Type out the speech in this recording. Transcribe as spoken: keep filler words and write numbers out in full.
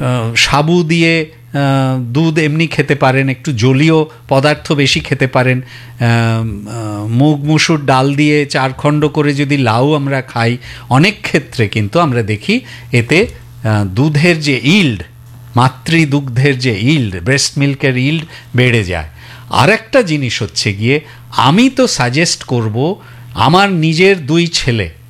সাবু দিয়ে দুধ এমনি খেতে পারেন, একটু জলীয় পদার্থ বেশি খেতে পারেন। মুগ মুসুর ডাল দিয়ে চার খণ্ড করে যদি লাউ আমরা খাই, অনেক ক্ষেত্রে কিন্তু আমরা দেখি এতে দুধের যে ইল্ড, মাতৃদুগ্ধের যে ইল্ড, ব্রেস্ট মিল্কের ইল্ড বেড়ে যায়। আর একটা জিনিস হচ্ছে গিয়ে, আমি তো সাজেস্ট করব আমার নিজের দুই ছেলে